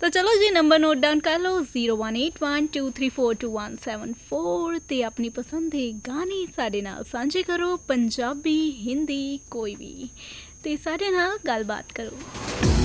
तो चलो जी number note down कर लो 018123422174 ते अपनी पसंद दे गाने साडे नाल सांझे करो पंजाबी हिंदी कोई भी ते साडे नाल गलबात करो।